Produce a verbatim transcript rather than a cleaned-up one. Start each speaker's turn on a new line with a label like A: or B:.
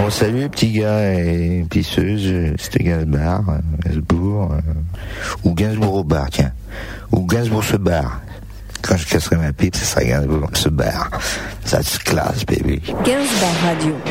A: Bon, salut les petits gars et pisseuses, c'était Gainsbourg, euh, Gainsbourg, euh, ou Gainsbourg au bar, tiens. Ou Gainsbourg se barre. Quand je casserai ma pipe, c'est ça, Gainsbourg se barre. Ça se classe, baby.
B: Gainsbourg Radio.